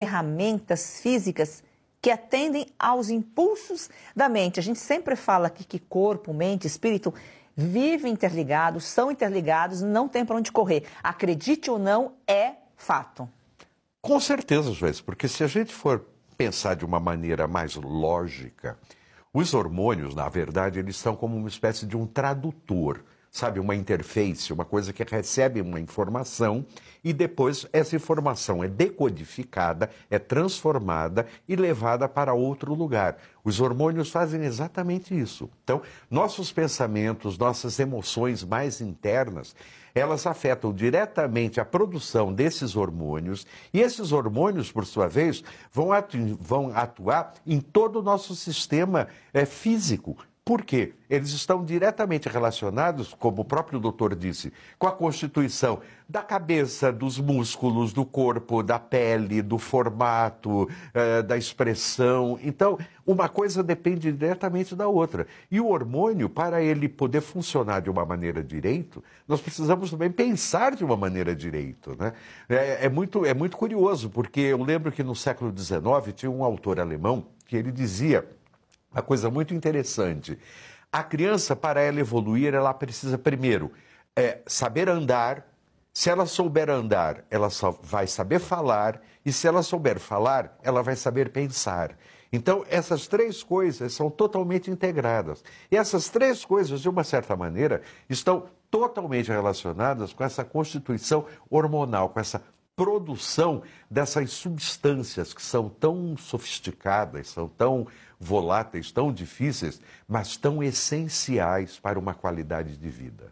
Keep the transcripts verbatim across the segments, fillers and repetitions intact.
ferramentas físicas que atendem aos impulsos da mente. A gente sempre fala aqui que corpo, mente, espírito vivem interligados, são interligados, não tem para onde correr. Acredite ou não, é fato. Com certeza, Joyce, porque se a gente for pensar de uma maneira mais lógica, os hormônios, na verdade, eles são como uma espécie de um tradutor, sabe? Uma interface, uma coisa que recebe uma informação e depois essa informação é decodificada, é transformada e levada para outro lugar. Os hormônios fazem exatamente isso. Então, nossos pensamentos, nossas emoções mais internas, elas afetam diretamente a produção desses hormônios e esses hormônios, por sua vez, vão, atu- vão atuar em todo o nosso sistema é, físico. Por quê? Eles estão diretamente relacionados, como o próprio doutor disse, com a constituição da cabeça, dos músculos, do corpo, da pele, do formato, eh, da expressão. Então, uma coisa depende diretamente da outra. E o hormônio, para ele poder funcionar de uma maneira direito, nós precisamos também pensar de uma maneira direito, né? É, é muito, é muito curioso, porque eu lembro que no século dezenove tinha um autor alemão que ele dizia uma coisa muito interessante. A criança, para ela evoluir, ela precisa primeiro é, saber andar. Se ela souber andar, ela só vai saber falar. E se ela souber falar, ela vai saber pensar. Então, essas três coisas são totalmente integradas. E essas três coisas, de uma certa maneira, estão totalmente relacionadas com essa constituição hormonal, com essa produção dessas substâncias que são tão sofisticadas, são tão voláteis, tão difíceis, mas tão essenciais para uma qualidade de vida.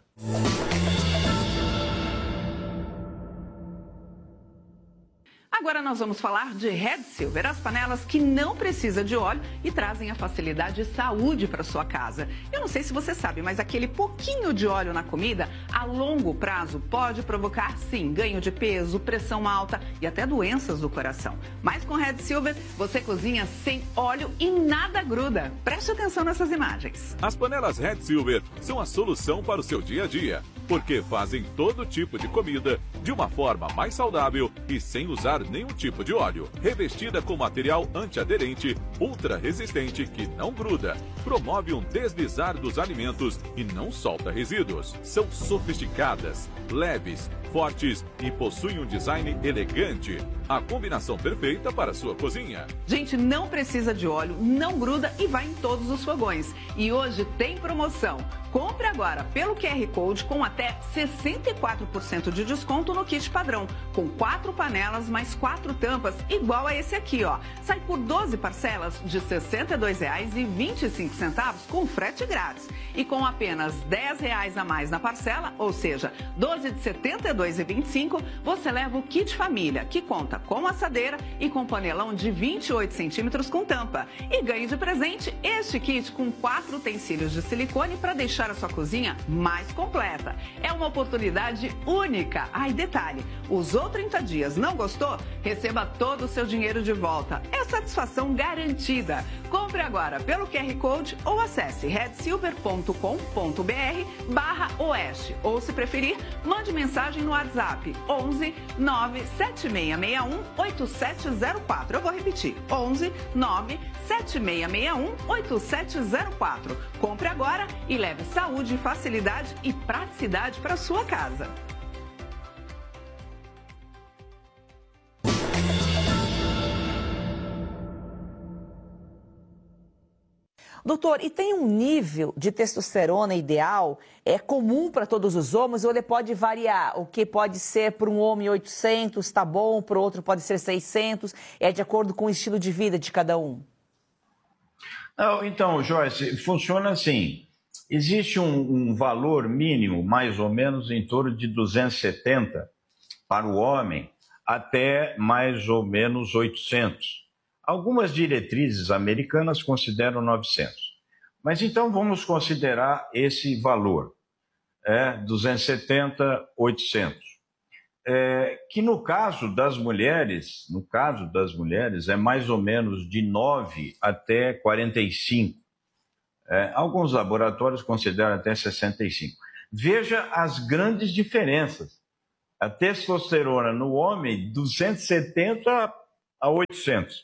Agora nós vamos falar de Red Silver, as panelas que não precisam de óleo e trazem a facilidade e saúde para sua casa. Eu não sei se você sabe, mas aquele pouquinho de óleo na comida, a longo prazo, pode provocar, sim, ganho de peso, pressão alta e até doenças do coração. Mas com Red Silver, você cozinha sem óleo e nada gruda. Preste atenção nessas imagens. As panelas Red Silver são a solução para o seu dia a dia, porque fazem todo tipo de comida de uma forma mais saudável e sem usar nenhum tipo de óleo. Revestida com material antiaderente, ultra resistente que não gruda, promove um deslizar dos alimentos e não solta resíduos. São sofisticadas, leves, fortes e possuem um design elegante. A combinação perfeita para a sua cozinha. Gente, não precisa de óleo, não gruda e vai em todos os fogões. E hoje tem promoção. Compre agora pelo Q R Code com até sessenta e quatro por cento de desconto no kit padrão, com quatro panelas mais quatro tampas, igual a esse aqui, ó. Sai por doze parcelas de sessenta e dois reais e vinte e cinco centavos com frete grátis. E com apenas dez reais a mais na parcela, ou seja, doze de setenta e dois reais e vinte e cinco centavos, você leva o kit família, que conta com assadeira e com panelão de vinte e oito centímetros com tampa. E ganhe de presente este kit com quatro utensílios de silicone para deixar a sua cozinha mais completa. É uma oportunidade única. Ai, detalhe, usou trinta dias, não gostou? Receba todo o seu dinheiro de volta. É satisfação garantida. Compre agora pelo Q R Code ou acesse red silver ponto com ponto br barra oeste. Ou, se preferir, mande mensagem no WhatsApp onze nove sete seis seis um oito sete zero quatro. Eu vou repetir, onze nove sete seis seis um oito sete zero quatro. Compre agora e leve saúde, facilidade e praticidade para sua casa. Doutor, e tem um nível de testosterona ideal, é comum para todos os homens, ou ele pode variar? O que pode ser para um homem oitocentos, tá bom, para o outro pode ser seiscentos, é de acordo com o estilo de vida de cada um? Não, então, Joyce, funciona assim. Existe um, um valor mínimo, mais ou menos em torno de duzentos e setenta para o homem, até mais ou menos oitocentos. Algumas diretrizes americanas consideram novecentos. Mas então vamos considerar esse valor, é, duzentos e setenta, oitocentos. É, que no caso das mulheres, no caso das mulheres, é mais ou menos de nove até quarenta e cinco. É, alguns laboratórios consideram até sessenta e cinco. Veja as grandes diferenças. A testosterona no homem, duzentos e setenta a oitocentos.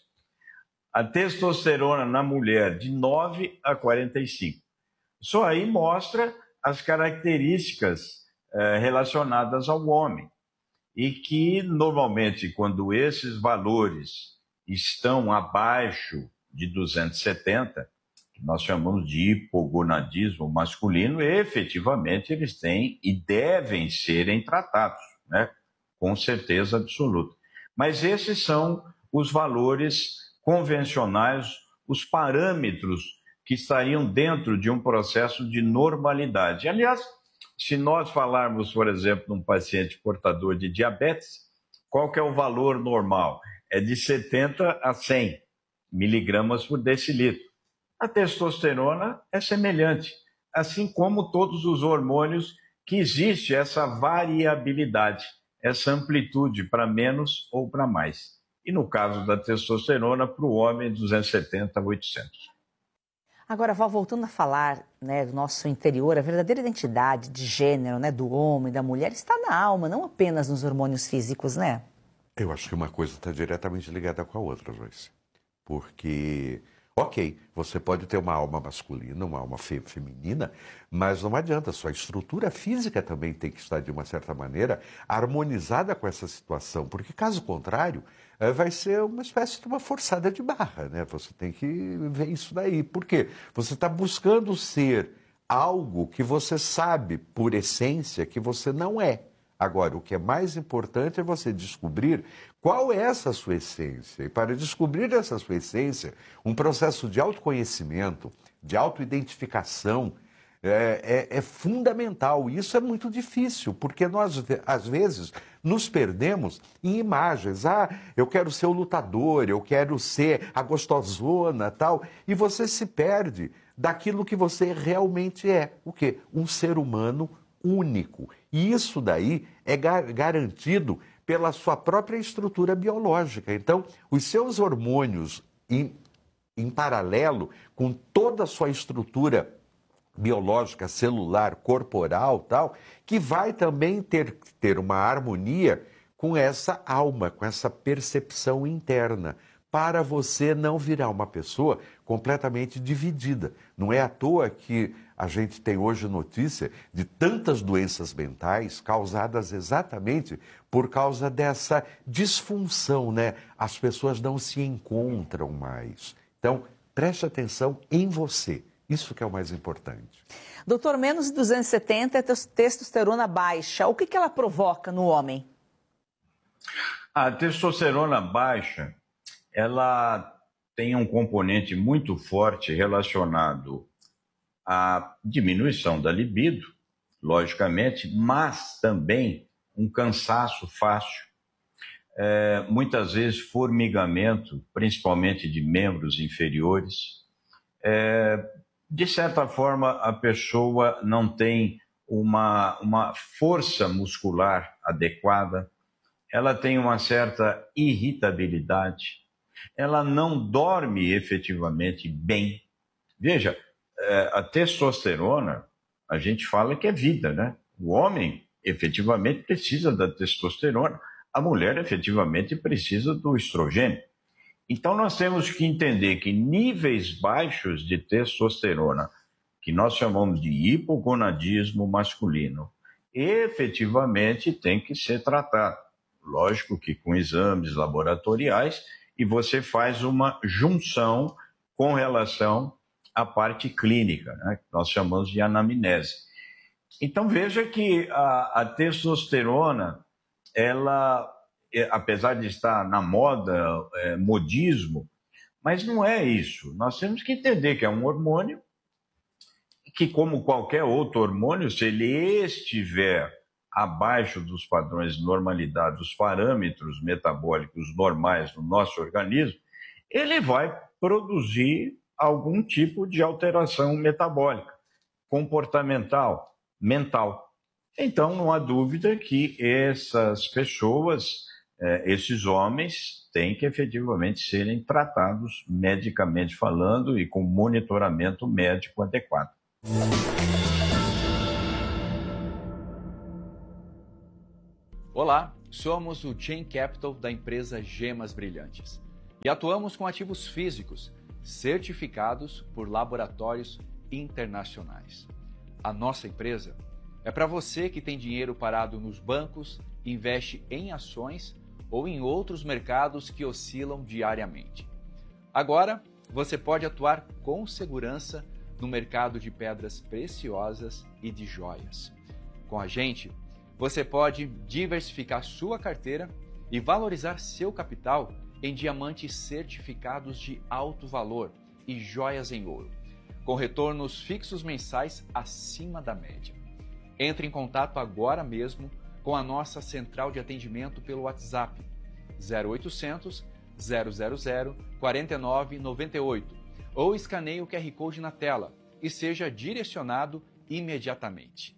A testosterona na mulher de nove a quarenta e cinco. Só aí mostra as características eh, relacionadas ao homem. E que, normalmente, quando esses valores estão abaixo de duzentos e setenta, que nós chamamos de hipogonadismo masculino, efetivamente eles têm e devem serem tratados, né? Com certeza absoluta. Mas esses são os valores convencionais, os parâmetros que estariam dentro de um processo de normalidade. Aliás, se nós falarmos, por exemplo, de um paciente portador de diabetes, qual que é o valor normal? É de setenta a cem miligramas por decilitro. A testosterona é semelhante, assim como todos os hormônios, que existe essa variabilidade, essa amplitude para menos ou para mais. E no caso da testosterona, para o homem, duzentos e setenta a oitocentos. Agora, Val, voltando a falar, né, do nosso interior, a verdadeira identidade de gênero, né, do homem, da mulher, está na alma, não apenas nos hormônios físicos, né? Eu acho que uma coisa está diretamente ligada com a outra, Joyce. Porque, ok, você pode ter uma alma masculina, uma alma fe- feminina, mas não adianta, sua estrutura física também tem que estar, de uma certa maneira, harmonizada com essa situação, porque, caso contrário, eh, vai ser uma espécie de uma forçada de barra, né? Você tem que ver isso daí. Por quê? Você está buscando ser algo que você sabe, por essência, que você não é. Agora, o que é mais importante é você descobrir qual é essa sua essência. E para descobrir essa sua essência, um processo de autoconhecimento, de autoidentificação, é, é, é fundamental. E isso é muito difícil, porque nós, às vezes, nos perdemos em imagens. Ah, eu quero ser o lutador, eu quero ser a gostosona, tal. E você se perde daquilo que você realmente é. O quê? Um ser humano único. E isso daí é gar- garantido pela sua própria estrutura biológica. Então, os seus hormônios, em, em paralelo com toda a sua estrutura biológica, celular, corporal, tal, que vai também ter, ter uma harmonia com essa alma, com essa percepção interna, para você não virar uma pessoa completamente dividida. Não é à toa que a gente tem hoje notícia de tantas doenças mentais causadas exatamente por causa dessa disfunção, né? As pessoas não se encontram mais. Então, preste atenção em você. Isso que é o mais importante. Doutor, menos de duzentos e setenta é tes- testosterona baixa. O que, que ela provoca no homem? A testosterona baixa, ela tem um componente muito forte relacionado à diminuição da libido, logicamente, mas também um cansaço fácil, é, muitas vezes formigamento, principalmente de membros inferiores. É, de certa forma, a pessoa não tem uma, uma força muscular adequada, ela tem uma certa irritabilidade, ela não dorme efetivamente bem. Veja, a testosterona, a gente fala que é vida, né? O homem efetivamente precisa da testosterona, a mulher efetivamente precisa do estrogênio. Então nós temos que entender que níveis baixos de testosterona, que nós chamamos de hipogonadismo masculino, efetivamente tem que ser tratado. Lógico que com exames laboratoriais, e você faz uma junção com relação à parte clínica, né, que nós chamamos de anamnese. Então veja que a, a testosterona, ela, é, apesar de estar na moda, é, modismo, mas não é isso. Nós temos que entender que é um hormônio que, como qualquer outro hormônio, se ele estiver abaixo dos padrões de normalidade, dos parâmetros metabólicos normais no nosso organismo, ele vai produzir algum tipo de alteração metabólica, comportamental, mental. Então, não há dúvida que essas pessoas, esses homens, têm que efetivamente serem tratados medicamente falando e com monitoramento médico adequado. Olá, somos o Chain Capital da empresa Gemas Brilhantes. E atuamos com ativos físicos, certificados por laboratórios internacionais. A nossa empresa é para você que tem dinheiro parado nos bancos, investe em ações ou em outros mercados que oscilam diariamente. Agora, você pode atuar com segurança no mercado de pedras preciosas e de joias. Com a gente, você pode diversificar sua carteira e valorizar seu capital em diamantes certificados de alto valor e joias em ouro, com retornos fixos mensais acima da média. Entre em contato agora mesmo com a nossa central de atendimento pelo WhatsApp zero oitocentos, zero zero zero, quatro nove nove oito ou escaneie o Q R Code na tela e seja direcionado imediatamente.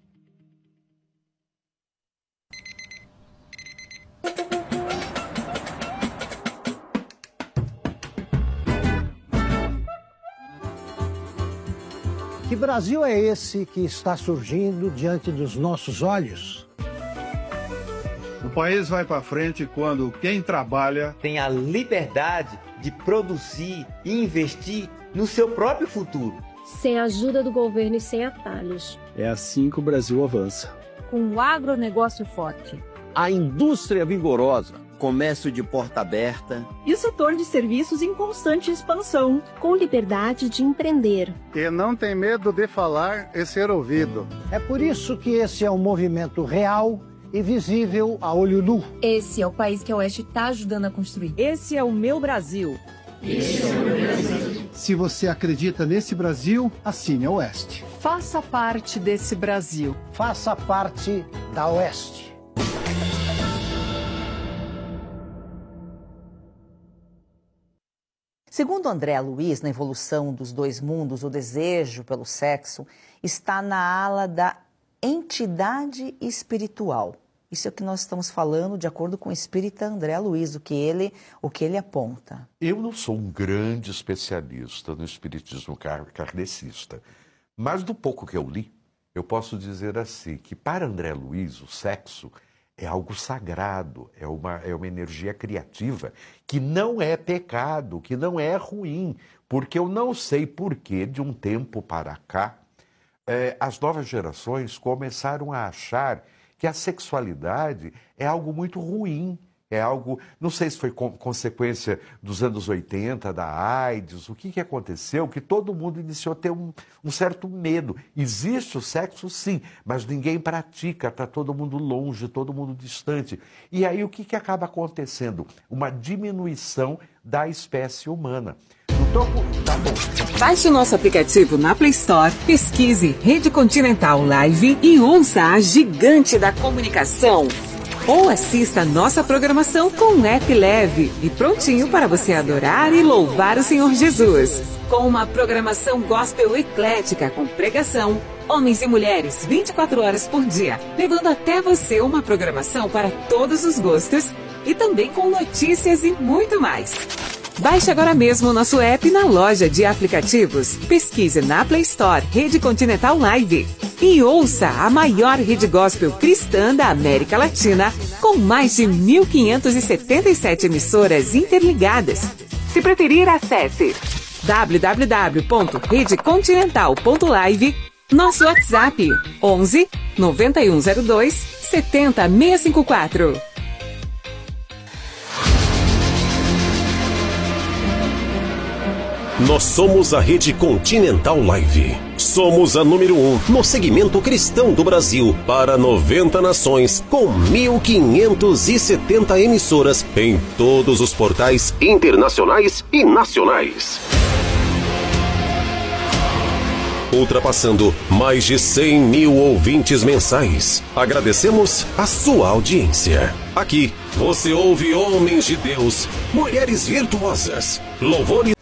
Que Brasil é esse que está surgindo diante dos nossos olhos? O país vai para frente quando quem trabalha tem a liberdade de produzir e investir no seu próprio futuro. Sem a ajuda do governo e sem atalhos. É assim que o Brasil avança. Com o agronegócio forte. A indústria vigorosa. Comércio de porta aberta. E o setor de serviços em constante expansão. Com liberdade de empreender. E não tem medo de falar e ser ouvido. É por isso que esse é um movimento real e visível a olho nu. Esse é o país que a Oeste está ajudando a construir. Esse é o meu Brasil. Esse é o meu Brasil. Se você acredita nesse Brasil, assine a Oeste. Faça parte desse Brasil. Faça parte da Oeste. Segundo André Luiz, na evolução dos dois mundos, o desejo pelo sexo está na ala da entidade espiritual. Isso é o que nós estamos falando de acordo com o espírita André Luiz, o que ele, o que ele aponta. Eu não sou um grande especialista no espiritismo kardecista, mas do pouco que eu li, eu posso dizer assim, que para André Luiz o sexo é algo sagrado, é uma, é uma energia criativa, que não é pecado, que não é ruim, porque eu não sei por que, de um tempo para cá, eh, as novas gerações começaram a achar que a sexualidade é algo muito ruim, é algo, não sei se foi com, consequência dos anos oitenta, da AIDS, o que, que aconteceu, que todo mundo iniciou a ter um, um certo medo. Existe o sexo, sim, mas ninguém pratica, está todo mundo longe, todo mundo distante. E aí o que, que acaba acontecendo? Uma diminuição da espécie humana. No topo, tá bom. Baixe o nosso aplicativo na Play Store, pesquise Rede Continental Live e ouça a gigante da comunicação. Ou assista nossa programação com um app leve e prontinho para você adorar e louvar o Senhor Jesus. Com uma programação gospel eclética com pregação, homens e mulheres vinte e quatro horas por dia, levando até você uma programação para todos os gostos e também com notícias e muito mais. Baixe agora mesmo o nosso app na loja de aplicativos. Pesquise na Play Store Rede Continental Live e ouça a maior rede gospel cristã da América Latina, com mais de mil quinhentas e setenta e sete emissoras interligadas. Se preferir, acesse w w w ponto rede continental ponto live, nosso WhatsApp onze, noventa e um zero dois, setenta, seiscentos e cinquenta e quatro. Nós somos a Rede Continental Live. Somos a número um no segmento cristão do Brasil para noventa nações, com mil quinhentas e setenta emissoras em todos os portais internacionais e nacionais. Ultrapassando mais de cem mil ouvintes mensais. Agradecemos a sua audiência. Aqui, você ouve homens de Deus, mulheres virtuosas, louvores